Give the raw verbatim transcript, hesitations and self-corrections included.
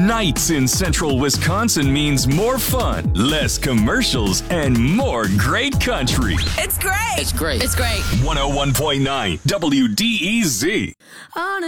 Nights in central Wisconsin means more fun, less commercials, and more great country. It's great. It's great. It's great. one oh one point nine W D E Z. On